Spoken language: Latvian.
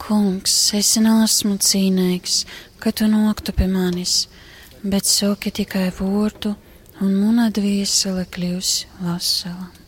Kungs, es neesmu cienīgs, ka tu noktu pie manis, bet saki tikai vārdu, un mana dvēsele kļūs vesela.